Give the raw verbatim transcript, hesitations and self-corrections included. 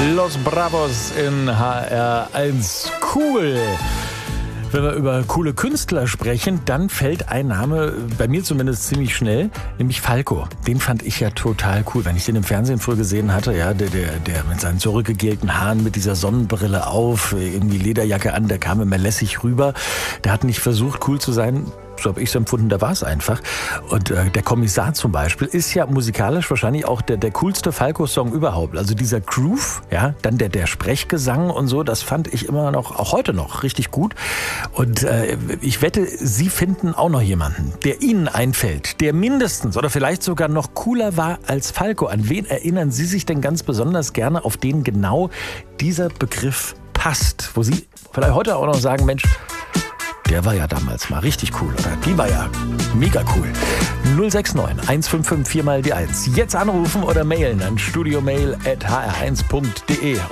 Los Bravos in H R eins. Cool. Wenn wir über coole Künstler sprechen, dann fällt ein Name, bei mir zumindest ziemlich schnell, nämlich Falco. Den fand ich ja total cool, wenn ich den im Fernsehen früher gesehen hatte, ja, der, der, der mit seinen zurückgegelten Haaren, mit dieser Sonnenbrille auf, irgendwie Lederjacke an, der kam immer lässig rüber. Der hat nicht versucht, cool zu sein. So habe ich es empfunden, da war es einfach. Und äh, der Kommissar zum Beispiel ist ja musikalisch wahrscheinlich auch der, der coolste Falco-Song überhaupt. Also dieser Groove, ja, dann der, der Sprechgesang und so, das fand ich immer noch, auch heute noch, richtig gut. Und äh, ich wette, Sie finden auch noch jemanden, der Ihnen einfällt, der mindestens oder vielleicht sogar noch cooler war als Falco. An wen erinnern Sie sich denn ganz besonders gerne, auf den genau dieser Begriff passt? Wo Sie vielleicht heute auch noch sagen, Mensch, der war ja damals mal richtig cool, oder? Die war ja mega cool. null sechs neun eins fünf fünf vier mal die eins. Jetzt anrufen oder mailen an studiomail at h r eins punkt de.